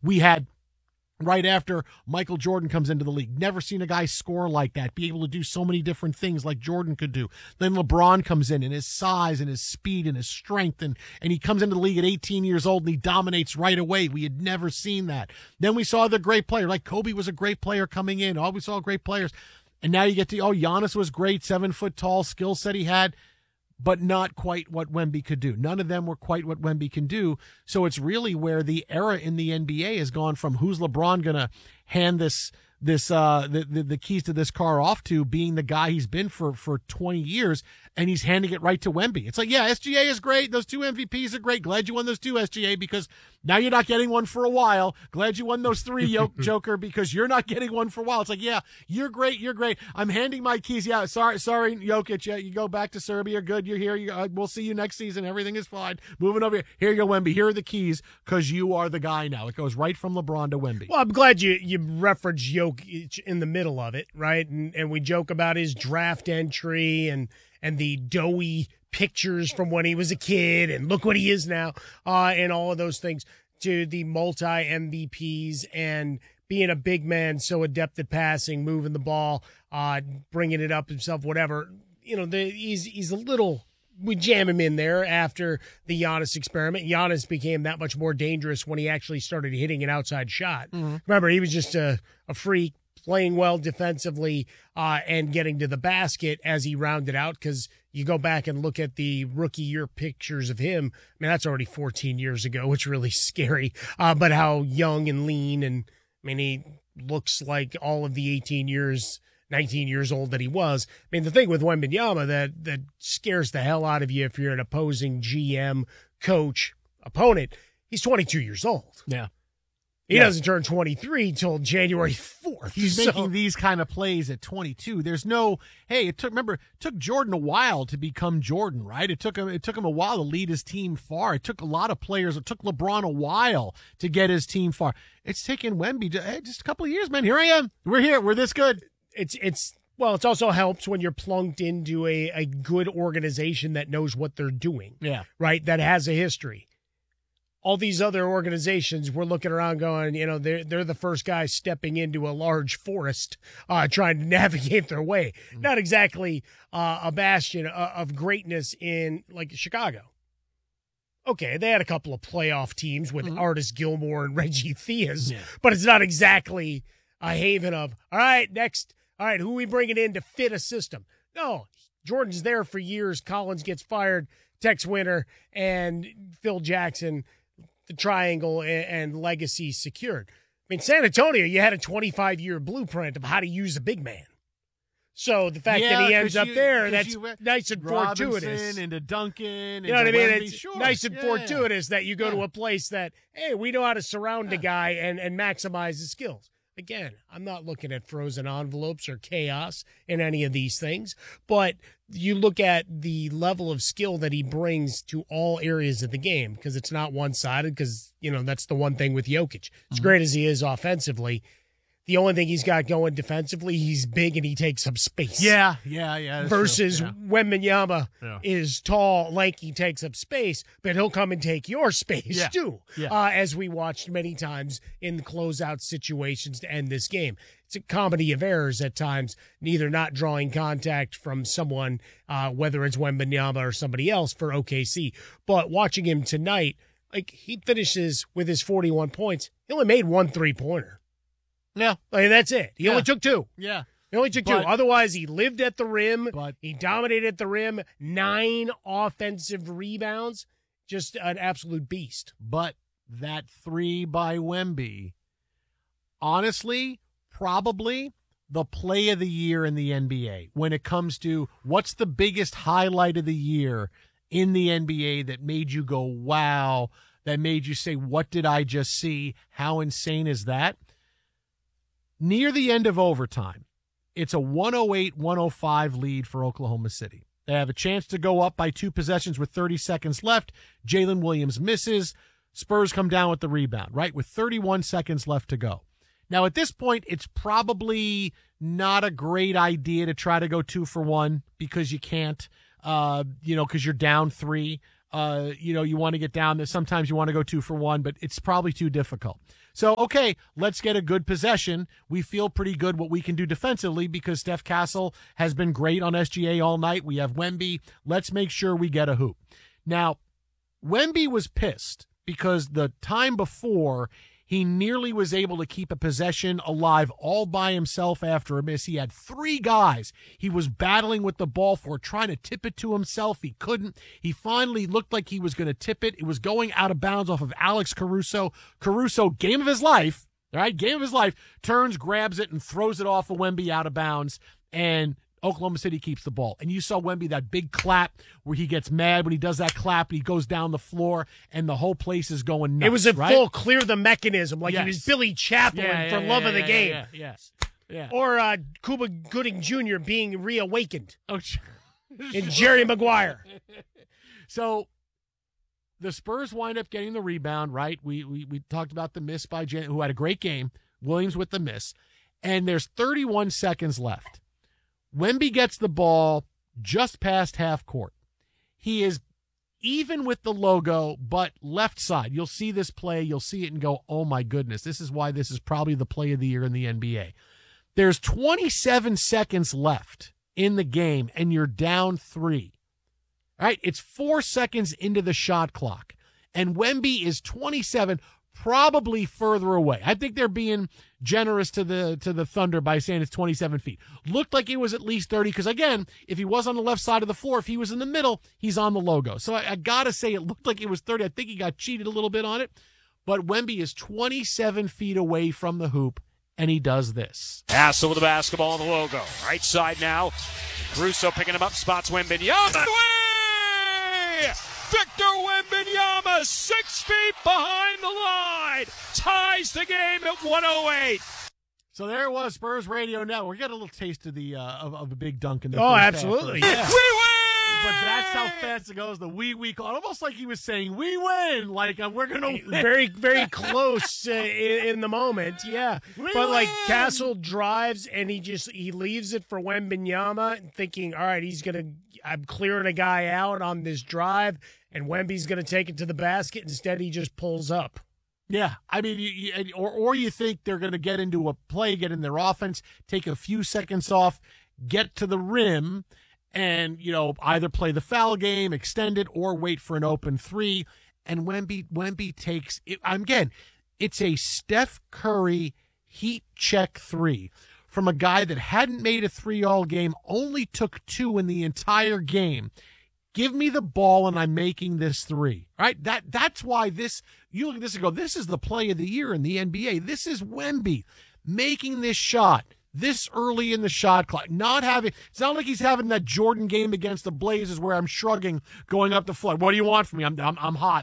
We had right after Michael Jordan comes into the league. Never seen a guy score like that, be able to do so many different things like Jordan could do. Then LeBron comes in and his size and his speed and his strength, and he comes into the league at 18 years old and he dominates right away. We had never seen that. Then we saw the great player, like Kobe was a great player coming in. We saw great players. And now you get to, Giannis was great, 7 foot tall, skill set he had, but not quite what Wemby could do. None of them were quite what Wemby can do. So it's really where the era in the NBA has gone from who's LeBron going to hand the keys to this car off to, being the guy he's been for 20 years, and he's handing it right to Wemby. It's like, yeah, SGA is great. Those 2 MVPs are great. Glad you won those 2, SGA, because now you're not getting one for a while. Glad you won those 3, Joker, because you're not getting one for a while. It's like, yeah, you're great. You're great. I'm handing my keys. Yeah, sorry, Jokic. Yeah, you go back to Serbia. You're good. You're here. We'll see you next season. Everything is fine. Moving over here. Here you go, Wemby. Here are the keys, because you are the guy now. It goes right from LeBron to Wemby. Well, I'm glad you referenced Jokic in the middle of it, right? And we joke about his draft entry and the doughy pictures from when he was a kid and look what he is now, and all of those things, to the multi-MVPs and being a big man, so adept at passing, moving the ball, bringing it up himself, whatever. He's a little... We jam him in there after the Giannis experiment. Giannis became that much more dangerous when he actually started hitting an outside shot. Mm-hmm. Remember, he was just a freak, playing well defensively, and getting to the basket as he rounded out, because you go back and look at the rookie year pictures of him. I mean, that's already 14 years ago, which is really scary. But how young and lean, and I mean, he looks like all of the 19 years old that he was. I mean, the thing with Wembanyama that scares the hell out of you if you're an opposing GM, coach, opponent, he's 22 years old. Yeah. He doesn't turn 23 till January 4th. He's making these kind of plays at 22. There's no, hey, it took Jordan a while to become Jordan, right? It took him a while to lead his team far. It took a lot of players. It took LeBron a while to get his team far. It's taken Wemby just a couple of years, man. Here I am. We're here. We're this good. It's also helps when you're plunked into a good organization that knows what they're doing. Yeah. Right? That has a history. All these other organizations, we're looking around going, they're the first guys stepping into a large forest, trying to navigate their way. Mm-hmm. Not exactly a bastion of greatness in, like, Chicago. Okay, they had a couple of playoff teams with Artis Gilmore and Reggie Theus, but it's not exactly a haven of, all right, next. All right, who are we bringing in to fit a system? No, Jordan's there for years. Collins gets fired, Tex Winter, and Phil Jackson, the triangle and legacy secured. I mean, San Antonio, you had a 25-year blueprint of how to use a big man. So the fact that he ends up there, that's nice and fortuitous. Into Duncan. You know what I mean? It's nice and fortuitous that you go to a place that, hey, we know how to surround a guy and maximize his skills. Again, I'm not looking at frozen envelopes or chaos in any of these things, but you look at the level of skill that he brings to all areas of the game, because it's not one-sided, because, that's the one thing with Jokic. As great as he is offensively, the only thing he's got going defensively, he's big and he takes up space. Yeah. Versus Wembanyama is tall, lanky, takes up space, but he'll come and take your space too, as we watched many times in closeout situations to end this game. It's a comedy of errors at times, neither not drawing contact from someone, whether it's Wembanyama or somebody else for OKC. But watching him tonight, like, he finishes with his 41 points. He only made 1 3-pointer. Yeah. Like, that's it. He only took 2. Yeah. He only took 2. Otherwise, he lived at the rim. He dominated at the rim. 9 offensive rebounds. Just an absolute beast. But that 3 by Wemby, honestly, probably the play of the year in the NBA when it comes to what's the biggest highlight of the year in the NBA that made you go, wow, that made you say, what did I just see? How insane is that? Near the end of overtime, it's a 108-105 lead for Oklahoma City. They have a chance to go up by 2 possessions with 30 seconds left. Jalen Williams misses. Spurs come down with the rebound, right, with 31 seconds left to go. Now, at this point, it's probably not a great idea to try to go 2 for 1 because you can't, because you're down 3. You want to get down there. Sometimes you want to go 2 for 1, but it's probably too difficult. So, okay, let's get a good possession. We feel pretty good what we can do defensively because Steph Castle has been great on SGA all night. We have Wemby. Let's make sure we get a hoop. Now, Wemby was pissed because the time before he nearly was able to keep a possession alive all by himself after a miss. He had 3 guys he was battling with the ball for, trying to tip it to himself. He couldn't. He finally looked like he was going to tip it. It was going out of bounds off of Alex Caruso. Caruso, game of his life, all right, game of his life, turns, grabs it, and throws it off of Wemby out of bounds, and Oklahoma City keeps the ball. And you saw Wemby, that big clap where he gets mad when he does that clap. He goes down the floor, and the whole place is going nuts. It was a right? full clear the mechanism, like he was Billy Chaplin for love of the game. Yeah. Or Cuba Gooding Jr. being reawakened. Oh, and Jerry Maguire. So the Spurs wind up getting the rebound, right? We talked about the miss by Jan, who had a great game. Williams with the miss. And there's 31 seconds left. Wemby gets the ball just past half court. He is even with the logo, but left side. You'll see this play. You'll see it and go, oh, my goodness. This is why this is probably the play of the year in the NBA. There's 27 seconds left in the game, and you're down 3. All right, it's 4 seconds into the shot clock, and Wemby is 27, probably further away. I think they're being generous to the Thunder by saying it's 27 feet. Looked like it was at least 30 because, again, if he was on the left side of the floor, if he was in the middle, he's on the logo. So I got to say it looked like it was 30. I think he got cheated a little bit on it. But Wemby is 27 feet away from the hoop, and he does this. Hassel with the basketball on the logo. Right side now. Caruso picking him up, spots Wembanyama. Victor Wembanyama, 6 feet behind the line, ties the game at 108. So there it was, Spurs Radio Network. We got a little taste of the of a big dunk in the Oh, first absolutely. half. Yeah. We win! But that's how fast it goes. The we call, almost like he was saying, "We win!" Like we're gonna win. Very, very close in the moment, yeah. But like Castle drives and he leaves it for Wembanyama, thinking, all right, I'm clearing a guy out on this drive, and Wemby's gonna take it to the basket. Instead, he just pulls up. Yeah, I mean, or you think they're going to get into a play, get in their offense, take a few seconds off, get to the rim, and either play the foul game, extend it, or wait for an open 3. And Wemby takes it again. It's a Steph Curry heat check 3 from a guy that hadn't made a 3 all game, only took 2 in the entire game. Give me the ball and I'm making this 3. All right? That's why you look at this and go, this is the play of the year in the NBA. This is Wemby making this shot this early in the shot clock. It's not like he's having that Jordan game against the Blazers where I'm shrugging, going up the floor. What do you want from me? I'm hot.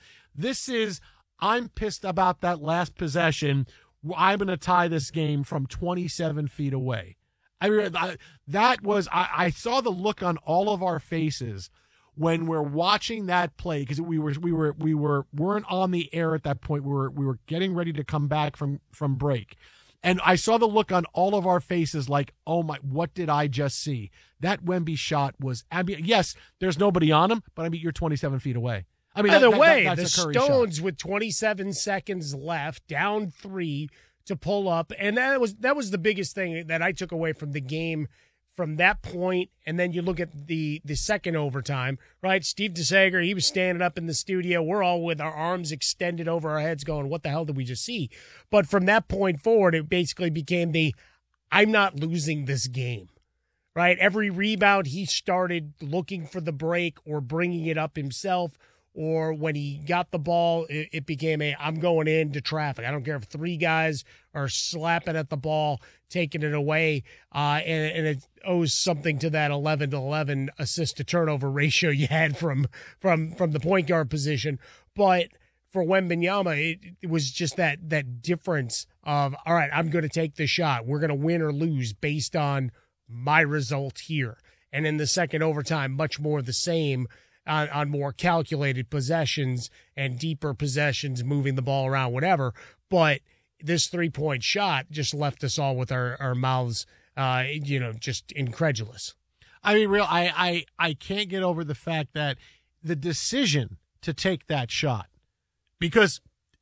I'm pissed about that last possession. I'm going to tie this game from 27 feet away. I saw the look on all of our faces when we're watching that play, because we weren't on the air at that point. We were getting ready to come back from break, and I saw the look on all of our faces like, oh my, what did I just see? That Wemby shot was, yes, there's nobody on him, but you're 27 feet away. Either way, that's the a Curry Stones shot. with 27 seconds left, down 3 to pull up, and that was the biggest thing that I took away from the game from that point. And then you look at the second overtime, right? Steve DeSager, he was standing up in the studio. We're all with our arms extended over our heads going, what the hell did we just see? But from that point forward, it basically became I'm not losing this game, right? Every rebound, he started looking for the break or bringing it up himself. Or when he got the ball, it became I'm going into traffic. I don't care if 3 guys are slapping at the ball, taking it away, and it owes something to that 11-11 assist to turnover ratio you had from the point guard position. But for Wembanyama, it was just that difference of, all right, I'm going to take the shot. We're going to win or lose based on my result here. And in the second overtime, much more the same. On more calculated possessions and deeper possessions, moving the ball around, whatever. But this 3-point shot just left us all with our mouths, just incredulous. I can't get over the fact that the decision to take that shot, because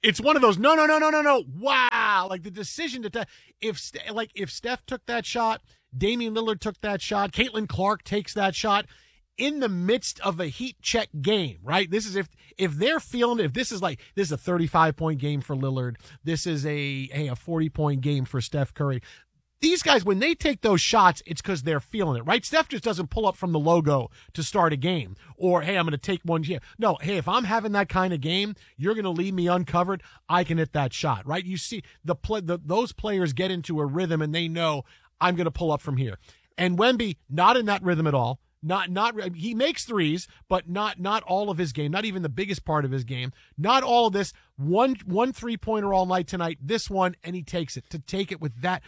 It's one of those, no. Wow. Like the decision to, if Steph took that shot, Damian Lillard took that shot, Caitlin Clark takes that shot in the midst of a heat check game, right? This is if they're feeling, if this is a 35-point game for Lillard, this is a 40-point game for Steph Curry. These guys, when they take those shots, it's because they're feeling it, right? Steph just doesn't pull up from the logo to start a game or, hey, I'm going to take one here. No, hey, if I'm having that kind of game, you're going to leave me uncovered. I can hit that shot, right? You see those players get into a rhythm and they know I'm going to pull up from here. And Wemby, not in that rhythm at all. He makes threes, but not all of his game, not even the biggest part of his game. Not all of this. One 3-pointer all night tonight, this one, and he takes it. To take it with that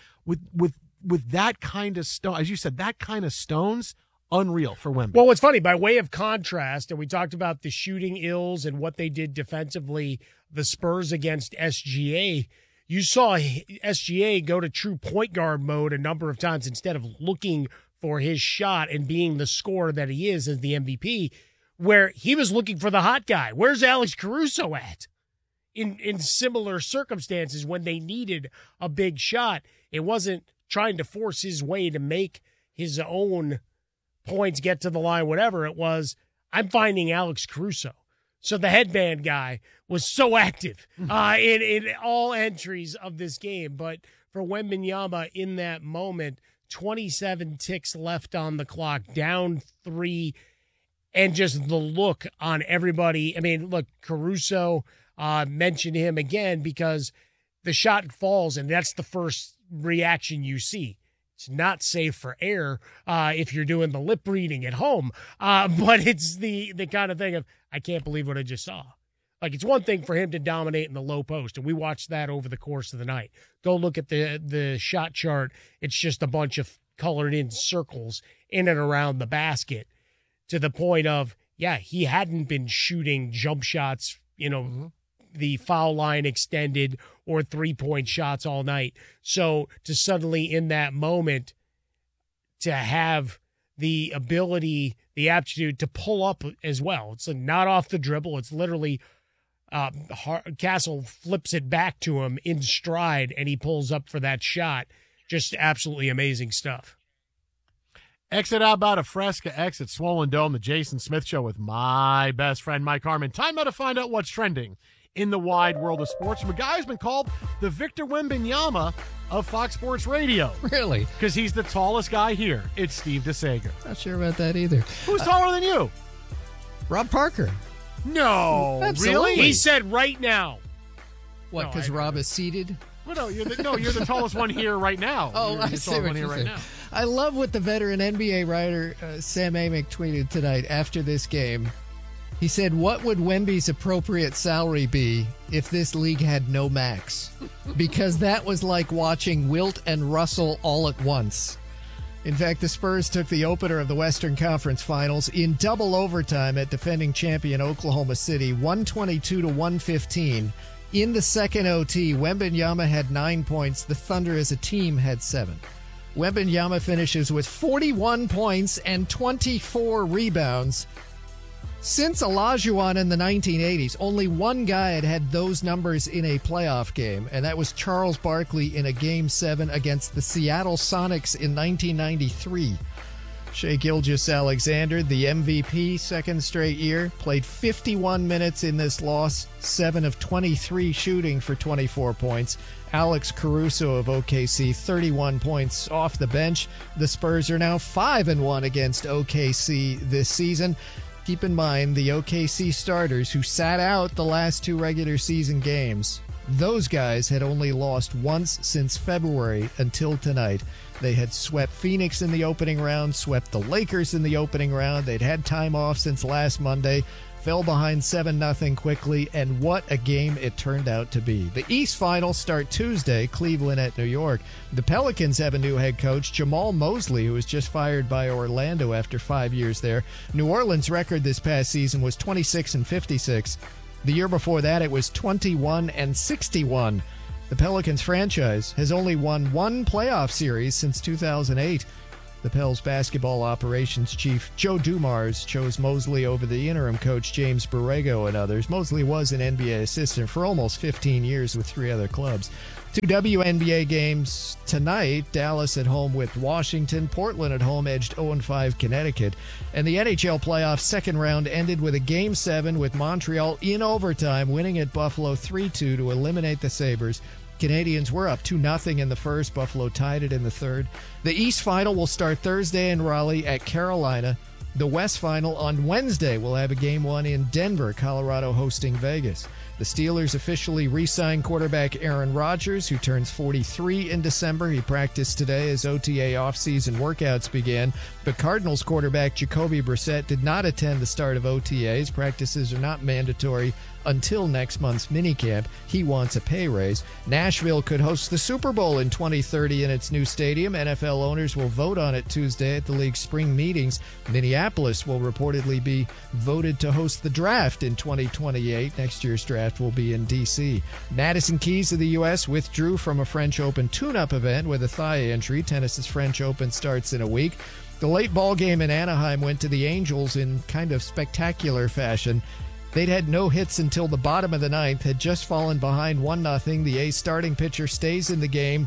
kind of stone, as you said, that kind of stones, unreal for Wemby. Well, what's funny, by way of contrast, and we talked about the shooting ills and what they did defensively, the Spurs against SGA, you saw SGA go to true point guard mode a number of times instead of looking for his shot and being the scorer that he is as the MVP, where he was looking for the hot guy. Where's Alex Caruso at? In similar circumstances when they needed a big shot, it wasn't trying to force his way to make his own points, get to the line, whatever. It was, I'm finding Alex Caruso. So the headband guy was so active in all entries of this game. But for Wembanyama in that moment, 27 ticks left on the clock, down 3, and just the look on everybody. I mean, look, Caruso, mentioned him again because the shot falls, and that's the first reaction you see. It's not safe for air if you're doing the lip reading at home, but it's the kind of thing of, I can't believe what I just saw. Like, it's one thing for him to dominate in the low post, and we watched that over the course of the night. Go look at the shot chart. It's just a bunch of colored-in circles in and around the basket to the point of, yeah, he hadn't been shooting jump shots, the foul line extended or 3-point shots all night. So to suddenly in that moment to have the ability, the aptitude to pull up as well. It's not off the dribble. It's literally Castle flips it back to him in stride, and he pulls up for that shot. Just absolutely amazing stuff. Exit out about a Fresca, exit Swollen Dome, the Jason Smith Show with my best friend, Mike Harmon. Time now to find out what's trending in the wide world of sports from a guy who's been called the Victor Wembanyama of Fox Sports Radio. Really? Because he's the tallest guy here. It's Steve DeSager. Not sure about that either. Who's taller than you? Rob Parker. No, Absolutely. really? He said right now. What, because Rob is seated? Well, no, you're the tallest one here right now. Oh, I see what you're saying. I love what the veteran NBA writer Sam Amick tweeted tonight after this game. He said, what would Wemby's appropriate salary be if this league had no max? Because that was like watching Wilt and Russell all at once. In fact, the Spurs took the opener of the Western Conference Finals in double overtime at defending champion Oklahoma City, 122-115. In the second OT, Wembanyama had 9 points. The Thunder as a team had 7. Wembanyama finishes with 41 points and 24 rebounds. Since Olajuwon in the 1980s, only one guy had those numbers in a playoff game, and that was Charles Barkley in a Game 7 against the Seattle Sonics in 1993. Shai Gilgeous-Alexander, the MVP second straight year, played 51 minutes in this loss, 7 of 23 shooting for 24 points. Alex Caruso of OKC, 31 points off the bench. The Spurs are now 5-1 against OKC this season. Keep in mind, the OKC starters who sat out the last 2 regular season games, those guys had only lost once since February until tonight. They had swept Phoenix in the opening round, swept the Lakers in the opening round. They'd had time off since last Monday, fell behind 7-0 quickly, and what a game it turned out to be. The East Finals start Tuesday, Cleveland at New York. The Pelicans have a new head coach, Jamal Mosley, who was just fired by Orlando after 5 years there. New Orleans' record this past season was 26-56. The year before that, it was 21-61. The Pelicans franchise has only won one playoff series since 2008. The Pels basketball operations chief Joe Dumars chose Mosley over the interim coach James Borrego and others. Mosley was an NBA assistant for almost 15 years with 3 other clubs. 2 WNBA games tonight. Dallas at home with Washington. Portland at home edged 0-5 Connecticut. And the NHL playoffs second round ended with a Game 7 with Montreal in overtime, winning at Buffalo 3-2 to eliminate the Sabres. Canadians were up 2-0 in the first. Buffalo tied it in the third. The East Final will start Thursday in Raleigh at Carolina. The West Final on Wednesday will have a Game 1 in Denver, Colorado hosting Vegas. The Steelers officially re-signed quarterback Aaron Rodgers, who turns 43 in December. He practiced today as OTA offseason workouts began. But Cardinals quarterback Jacoby Brissett did not attend the start of OTAs. Practices are not mandatory until next month's minicamp. He wants a pay raise. Nashville could host the Super Bowl in 2030 in its new stadium. NFL owners will vote on it Tuesday at the league's spring meetings. Minneapolis will reportedly be voted to host the draft in 2028. Next year's draft will be in D.C. Madison Keys of the U.S. withdrew from a French Open tune-up event with a thigh injury. Tennis's French Open starts in a week. The late ball game in Anaheim went to the Angels in kind of spectacular fashion. They'd had no hits until the bottom of the ninth, had just fallen behind 1-0. The A's starting pitcher stays in the game.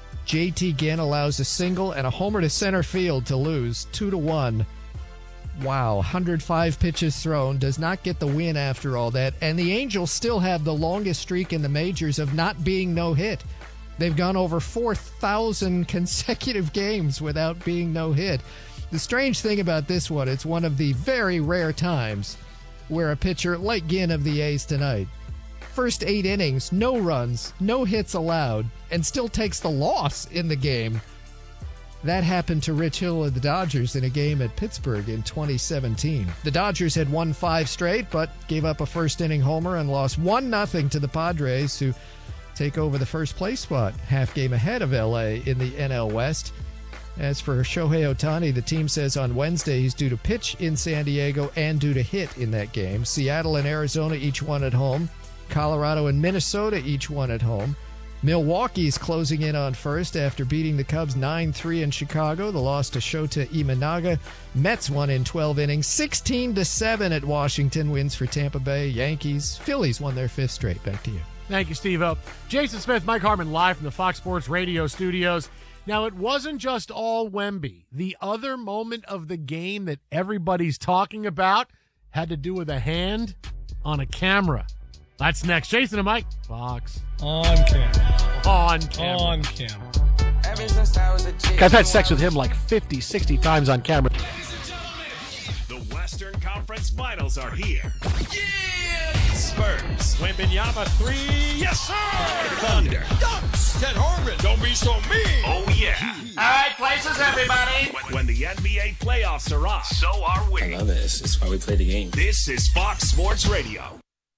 JT Ginn allows a single and a homer to center field to lose 2-1. Wow, 105 pitches thrown, does not get the win after all that. And the Angels still have the longest streak in the majors of not being no-hit. They've gone over 4,000 consecutive games without being no-hit. The strange thing about this one, it's one of the very rare times where a pitcher like Ginn of the A's tonight, first 8 innings, no runs, no hits allowed, and still takes the loss in the game. That happened to Rich Hill of the Dodgers in a game at Pittsburgh in 2017. The Dodgers had won 5 straight, but gave up a first-inning homer and lost 1-0 to the Padres, who take over the first-place spot, half game ahead of L.A. in the NL West. As for Shohei Ohtani, the team says on Wednesday he's due to pitch in San Diego and due to hit in that game. Seattle and Arizona, each one at home. Colorado and Minnesota, each one at home. Milwaukee's closing in on first after beating the Cubs 9-3 in Chicago. The loss to Shota Imanaga. Mets won in 12 innings, 16-7 at Washington. Wins for Tampa Bay. Yankees. Phillies won their 5th straight. Back to you. Thank you, Steve-O. Jason Smith, Mike Harmon, live from the Fox Sports Radio studios. Now, it wasn't just all Wemby. The other moment of the game that everybody's talking about had to do with a hand on a camera. That's next. Jason and Mike, Fox. On camera. On camera. On camera. I've had sex with him like 50, 60 times on camera. The Western Conference Finals are here. Yeah! Spurs. Wembanyama 3. Yes, sir! Thunder. Dunks. Ted Harmon. Don't be so mean. Oh, yeah. All right, places, everybody. When the NBA playoffs are on, so are we. I love it. It's why we play the game. This is Fox Sports Radio.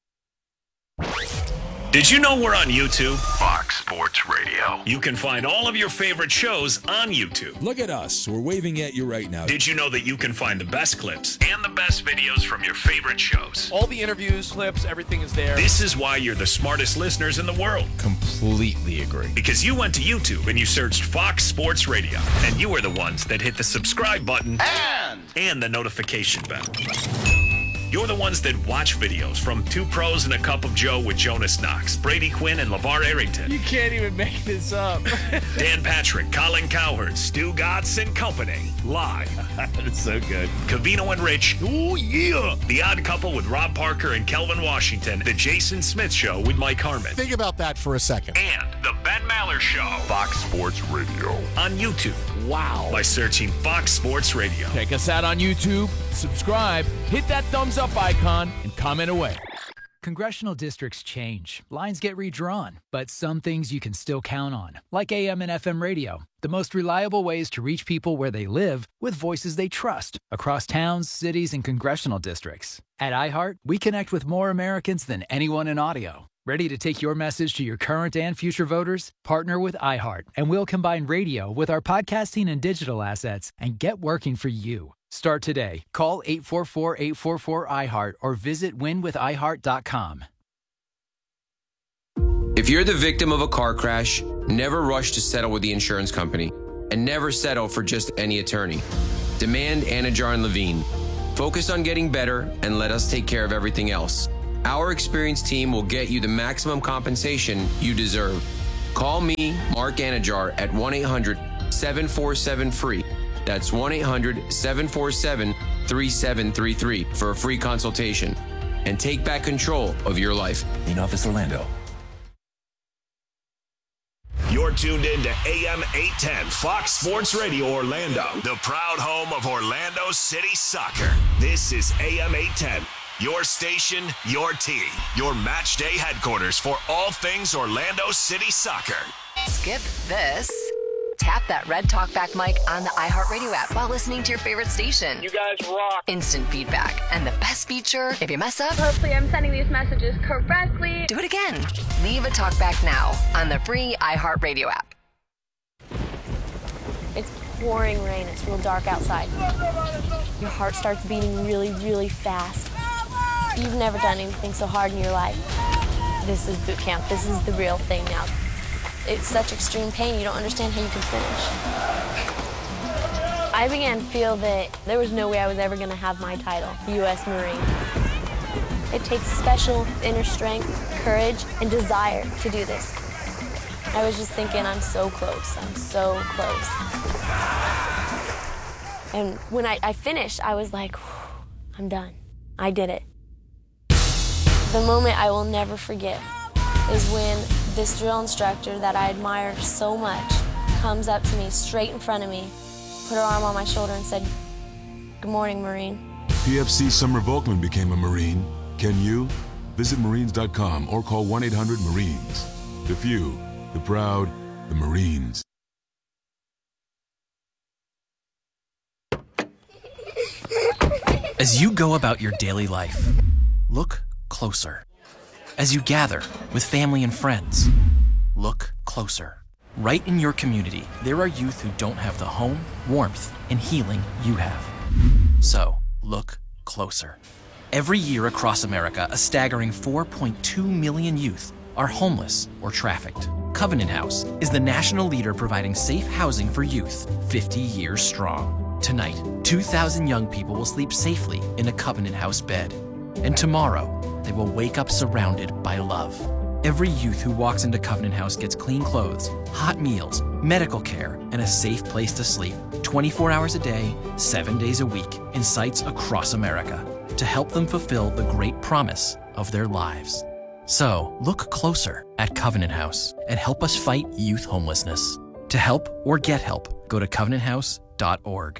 Did you know we're on YouTube? Fox Sports Radio. You can find all of your favorite shows on YouTube. Look at us. We're waving at you right now. Did you know that you can find the best clips and the best videos from your favorite shows? All the interviews, clips, everything is there. This is why you're the smartest listeners in the world. Completely agree. Because you went to YouTube and you searched Fox Sports Radio. And you are the ones that hit the subscribe button and the notification bell. You're the ones that watch videos from Two Pros and a Cup of Joe with Jonas Knox, Brady Quinn, and LeVar Arrington. You can't even make this up. Dan Patrick, Colin Cowherd, Stu Gatz and Company. Live. It's so good. Covino and Rich. Oh, yeah. The Odd Couple with Rob Parker and Kelvin Washington. The Jason Smith Show with Mike Harmon. Think about that for a second. And The Ben Maller Show. Fox Sports Radio. On YouTube. Wow. By searching Fox Sports Radio. Check us out on YouTube, subscribe, hit that thumbs up icon, and comment away. Congressional districts change, lines get redrawn, but some things you can still count on, like AM and FM radio, the most reliable ways to reach people where they live with voices they trust across towns, cities, and congressional districts. At iHeart, we connect with more Americans than anyone in audio. Ready to take your message to your current and future voters? Partner with iHeart, and we'll combine radio with our podcasting and digital assets and get working for you. Start today. Call 844-844-iHeart or visit winwithiheart.com. If you're the victim of a car crash, never rush to settle with the insurance company. and never settle for just any attorney. Demand Anajar and Levine. Focus on getting better and let us take care of everything else. Our experienced team will get you the maximum compensation you deserve. Call me, Mark Anajar, at 1-800-747-FREE. That's 1-800-747-3733 for a free consultation. And take back control of your life. In Office Orlando. You're tuned in to AM 810 Fox Sports Radio Orlando, the proud home of Orlando City Soccer. This is AM 810, your station, your team, your match day headquarters for all things Orlando City Soccer. Skip this. Tap that red talkback mic on the iHeartRadio app while listening to your favorite station. You guys rock. Instant feedback. And the best feature, if you mess up, hopefully I'm sending these messages correctly. Do it again. Leave a talkback now on the free iHeartRadio app. It's pouring rain. It's real dark outside. Your heart starts beating really, really fast. You've never done anything so hard in your life. This is boot camp. This is the real thing now. It's such extreme pain, you don't understand how you can finish. I began to feel that there was no way I was ever going to have my title, U.S. Marine. It takes special inner strength, courage, and desire to do this. I was just thinking, I'm so close, I'm so close. And when I finished, I was like, I'm done. I did it. The moment I will never forget is when this drill instructor that I admired so much comes up to me straight in front of me, put her arm on my shoulder and said, "Good morning, Marine." PFC Summer Volkman became a Marine. Can you? Visit Marines.com or call 1-800-MARINES. The few, the proud, the Marines. As you go about your daily life, look closer. As you gather with family and friends, look closer. Right in your community, there are youth who don't have the home, warmth, and healing you have. So, look closer. Every year across America, a staggering 4.2 million youth are homeless or trafficked. Covenant House is the national leader providing safe housing for youth, 50 years strong. Tonight, 2,000 young people will sleep safely in a Covenant House bed. And tomorrow, they will wake up surrounded by love. Every youth who walks into Covenant House gets clean clothes, hot meals, medical care, and a safe place to sleep 24 hours a day, 7 days a week in sites across America to help them fulfill the great promise of their lives. So, look closer at Covenant House and help us fight youth homelessness. To help or get help, go to covenanthouse.org.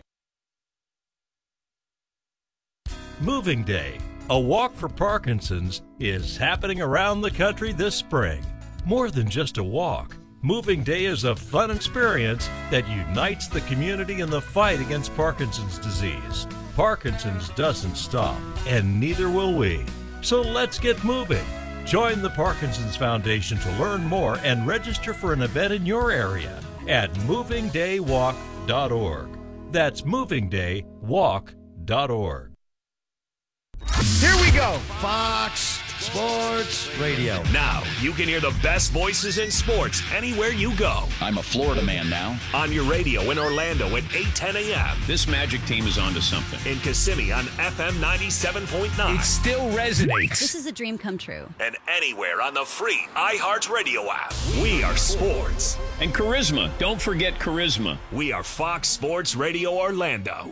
Moving Day, a walk for Parkinson's, is happening around the country this spring. More than just a walk, Moving Day is a fun experience that unites the community in the fight against Parkinson's disease. Parkinson's doesn't stop, and neither will we. So let's get moving. Join the Parkinson's Foundation to learn more and register for an event in your area at movingdaywalk.org. That's movingdaywalk.org. Here we go. Fox Sports Radio. Now you can hear the best voices in sports anywhere you go. I'm a Florida man now. On your radio in Orlando at 8:10 a.m. This Magic team is onto something. In Kissimmee on FM 97.9. It still resonates. This is a dream come true. And anywhere on the free iHeartRadio app. We are sports. And charisma. Don't forget charisma. We are Fox Sports Radio Orlando.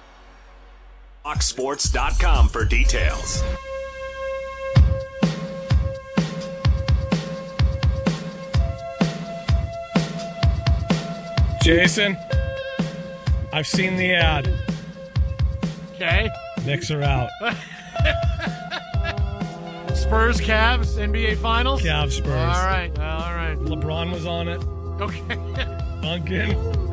FoxSports.com for details. Jason, I've seen the ad. Okay. Knicks are out. Spurs, Cavs, NBA Finals? Cavs, Spurs. All right. LeBron was on it. Okay. Duncan.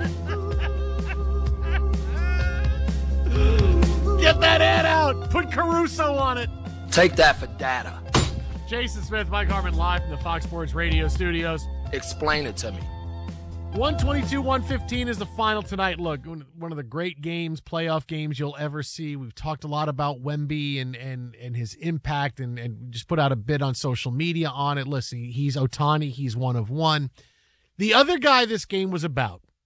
Get that ad out. Put Caruso on it. Take that for data. Jason Smith, Mike Harmon, live from the Fox Sports Radio studios. Explain it to me. 122-115 is the final tonight. Look, one of the great games, playoff games you'll ever see. We've talked a lot about Wemby and his impact and just put out a bit on social media on it. Listen, he's Ohtani. He's one of one. The other guy this game was about,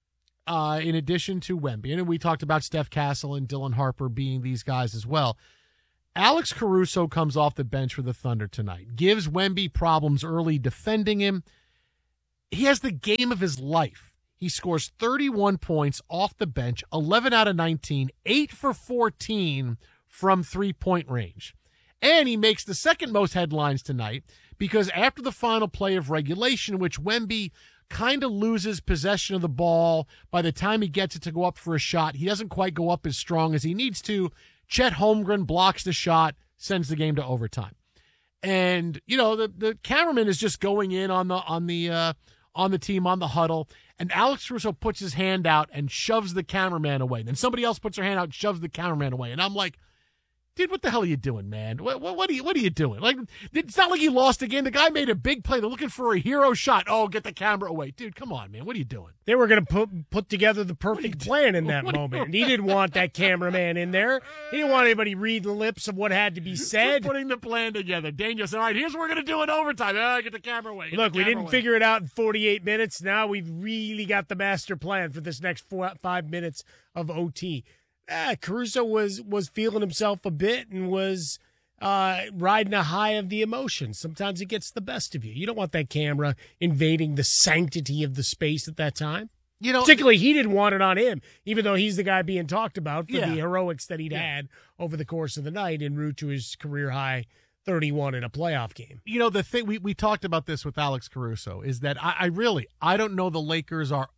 in addition to Wemby, and we talked about Steph Castle and Dylan Harper being these guys as well, Alex Caruso comes off the bench for the Thunder tonight, gives Wemby problems early defending him. He has the game of his life. He scores 31 points off the bench, 11 out of 19, 8 for 14 from three-point range. And he makes the second most headlines tonight because after the final play of regulation, in which Wemby kind of loses possession of the ball, by the time he gets it to go up for a shot, he doesn't quite go up as strong as he needs to. Chet Holmgren blocks the shot, sends the game to overtime. And, the cameraman is just going in on the team, on the huddle, and Alex Caruso puts his hand out and shoves the cameraman away. Then somebody else puts their hand out and shoves the cameraman away. And I'm like, dude, what the hell are you doing, man? What are you doing? Like, it's not like you lost again. The guy made a big play. They're looking for a hero shot. Oh, get the camera away. Dude, come on, man. What are you doing? They were going to put together the perfect plan in that moment. He didn't want that cameraman in there. He didn't want anybody read the lips of what had to be said. Putting the plan together. Daniel said, all right, here's what we're going to do in overtime. Get the camera away. Look, we didn't figure it out in 48 minutes. Now we've really got the master plan for this next 5 minutes of OT. Caruso was feeling himself a bit and was riding a high of the emotions. Sometimes it gets the best of you. You don't want that camera invading the sanctity of the space at that time. Particularly, he didn't want it on him, even though he's the guy being talked about for the heroics that he'd had over the course of the night en route to his career high 31 in a playoff game. The thing we talked about this with Alex Caruso is that I don't know the Lakers are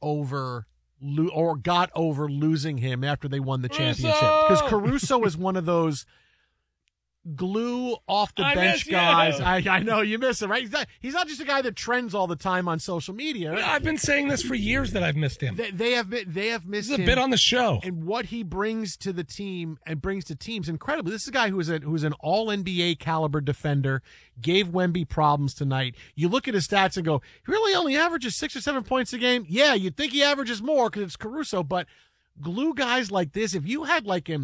got over losing him after they won the championship, because Caruso is one of those glue off the bench guys. I know you miss him, right? He's not just a guy that trends all the time on social media. Yeah, I've been saying this for years that I've missed him. They have missed him. This is a bit on the show, and what he brings to the team and brings to teams incredibly. This is a guy who's an all NBA caliber defender. Gave Wemby problems tonight. You look at his stats and go, he really only averages 6 or 7 points a game. Yeah, you'd think he averages more because it's Caruso, but glue guys like this, if you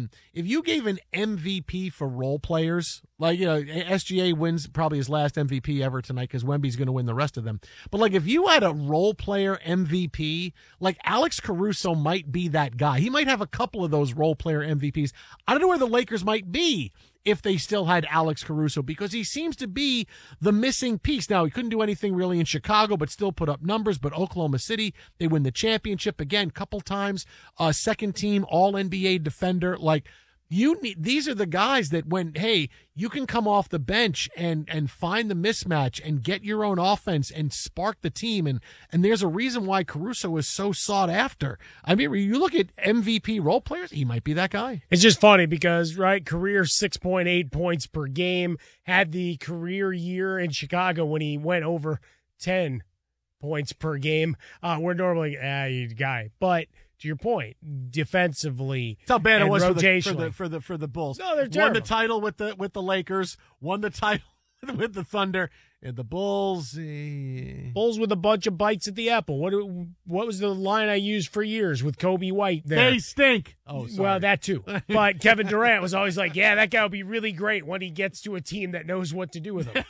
gave an MVP for role players, like, SGA wins probably his last MVP ever tonight because Wemby's going to win the rest of them. But like, if you had a role player MVP, like Alex Caruso might be that guy. He might have a couple of those role player MVPs. I don't know where the Lakers might be if they still had Alex Caruso, because he seems to be the missing piece. Now, he couldn't do anything really in Chicago, but still put up numbers. But Oklahoma City, they win the championship again, couple times. Second team All NBA defender. Like, these are the guys that you can come off the bench and find the mismatch and get your own offense and spark the team. And there's a reason why Caruso is so sought after. I mean, you look at MVP role players, he might be that guy. It's just funny because, right, career 6.8 points per game, had the career year in Chicago when he went over 10 points per game. We're normally a guy, but to your point, defensively, that's how bad it was for the Bulls. No, they're terrible. Won the title with the Lakers, won the title with the Thunder, and the Bulls. Bulls with a bunch of bites at the apple. What was the line I used for years with Kobe White there? They stink. Oh, sorry. Well, that too. But Kevin Durant was always like, yeah, that guy will be really great when he gets to a team that knows what to do with him.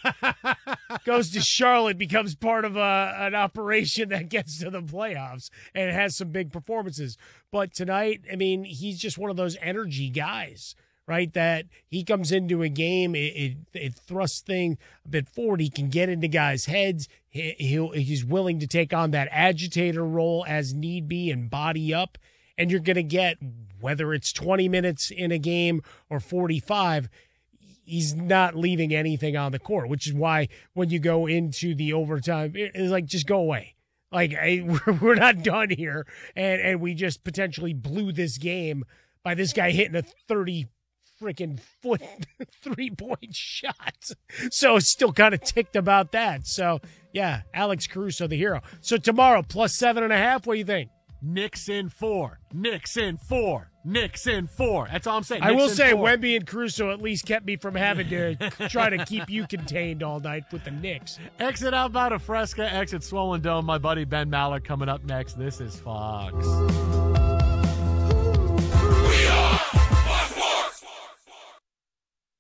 Goes to Charlotte, becomes part of an operation that gets to the playoffs and has some big performances. But tonight, I mean, he's just one of those energy guys, right? That he comes into a game, it thrusts things a bit forward. He can get into guys' heads. He's willing to take on that agitator role as need be and body up. And you're going to get, whether it's 20 minutes in a game or 45, he's not leaving anything on the court, which is why when you go into the overtime, it's like, just go away. Like, we're not done here. And we just potentially blew this game by this guy hitting a 30 freaking foot 3-point shot. So it's still kind of ticked about that. So yeah, Alex Caruso, the hero. So tomorrow, plus 7.5. What do you think? Knicks in 4. Knicks in 4. Knicks in 4. That's all I'm saying. I will say Wemby and Caruso at least kept me from having to try to keep you contained all night with the Knicks. Exit Outbound of Fresca, exit Swollen Dome. My buddy Ben Maller coming up next. This is Fox.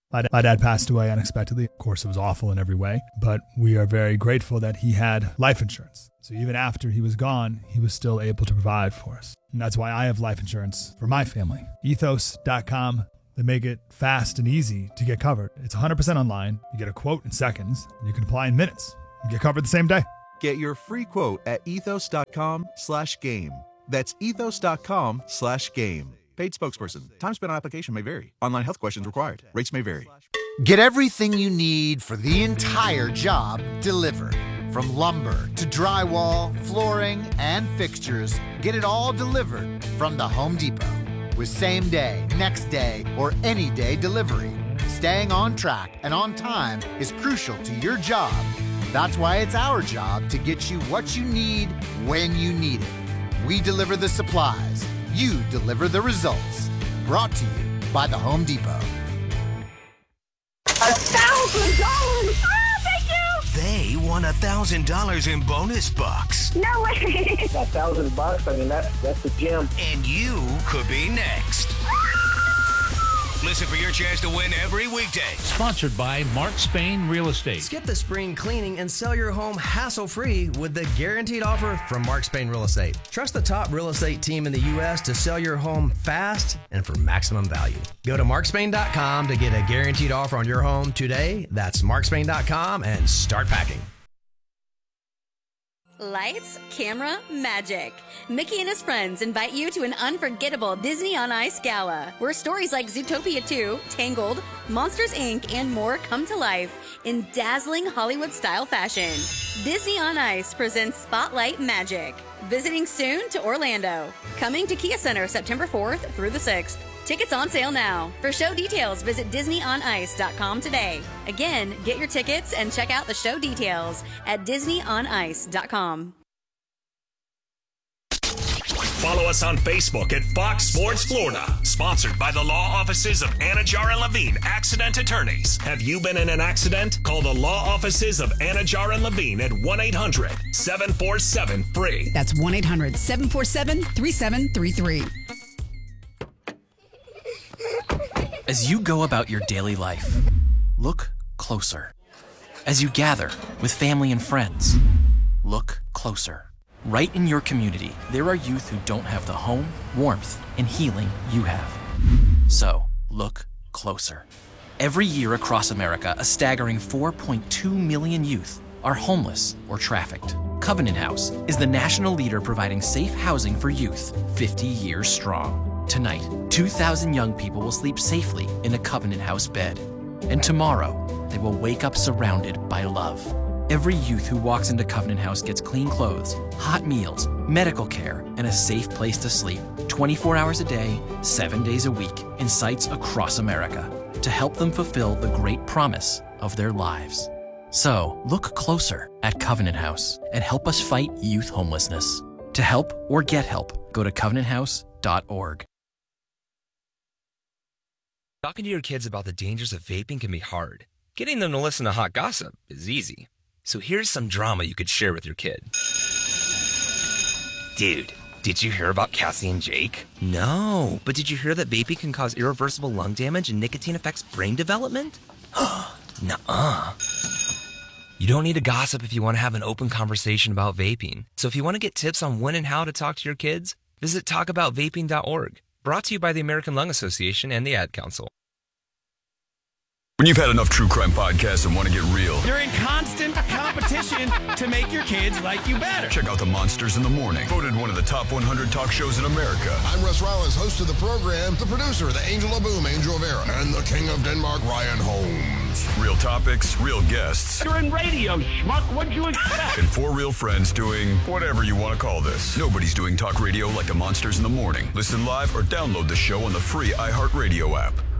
My dad passed away unexpectedly. Of course, it was awful in every way, but we are very grateful that he had life insurance. So even after he was gone, he was still able to provide for us. And that's why I have life insurance for my family. Ethos.com. They make it fast and easy to get covered. It's 100% online. You get a quote in seconds, and you can apply in minutes. You get covered the same day. Get your free quote at ethos.com/game. That's ethos.com/game. Paid spokesperson. Time spent on application may vary. Online health questions required. Rates may vary. Get everything you need for the entire job delivered. From lumber to drywall, flooring, and fixtures, get it all delivered from the Home Depot. With same day, next day, or any day delivery. Staying on track and on time is crucial to your job. That's why it's our job to get you what you need when you need it. We deliver the supplies. You deliver the results. Brought to you by the Home Depot. $1,000! Oh, thank you! They won $1,000 in bonus bucks. No way! $1,000, I mean, that's the gem. And you could be next. Listen for your chance to win every weekday. Sponsored by Mark Spain Real Estate. Skip the spring cleaning and sell your home hassle-free with the guaranteed offer from Mark Spain Real Estate. Trust the top real estate team in the U.S. to sell your home fast and for maximum value. Go to markspain.com to get a guaranteed offer on your home today. That's markspain.com and start packing. Lights, camera, magic. Mickey and his friends invite you to an unforgettable Disney on Ice gala, where stories like Zootopia 2, Tangled, Monsters, Inc., and more come to life in dazzling Hollywood-style fashion. Disney on Ice presents Spotlight Magic. Visiting soon to Orlando. Coming to Kia Center September 4th through the 6th. Tickets on sale now. For show details, visit DisneyOnIce.com today. Again, get your tickets and check out the show details at DisneyOnIce.com. Follow us on Facebook at Fox Sports Florida. Sponsored by the law offices of Anajar and Levine, accident attorneys. Have you been in an accident? Call the law offices of Anajar and Levine at 1-800-747-FREE. That's 1-800-747-3733. As you go about your daily life, look closer. As you gather with family and friends, look closer. Right in your community, there are youth who don't have the home, warmth, and healing you have. So, look closer. Every year across America, a staggering 4.2 million youth are homeless or trafficked. Covenant House is the national leader providing safe housing for youth, 50 years strong. Tonight, 2,000 young people will sleep safely in a Covenant House bed. And tomorrow, they will wake up surrounded by love. Every youth who walks into Covenant House gets clean clothes, hot meals, medical care, and a safe place to sleep 24 hours a day, 7 days a week in sites across America to help them fulfill the great promise of their lives. So, look closer at Covenant House and help us fight youth homelessness. To help or get help, go to covenanthouse.org. Talking to your kids about the dangers of vaping can be hard. Getting them to listen to hot gossip is easy. So here's some drama you could share with your kid. Dude, did you hear about Cassie and Jake? No, but did you hear that vaping can cause irreversible lung damage and nicotine affects brain development? Nuh-uh. You don't need to gossip if you want to have an open conversation about vaping. So if you want to get tips on when and how to talk to your kids, visit talkaboutvaping.org. Brought to you by the American Lung Association and the Ad Council. When you've had enough true crime podcasts and want to get real, You're in constant competition to make your kids like you better. check out The Monsters in the Morning. Voted one of the top 100 talk shows in America. I'm Russ Rollins, host of the program, the producer, the angel of boom, Angel Rivera, and the king of Denmark, Ryan Holmes. Real topics, real guests, You're in radio, schmuck. What'd you expect? and four real friends doing whatever you want to call this. Nobody's doing talk radio like The Monsters in the Morning. Listen live or download the show on the free iHeartRadio app.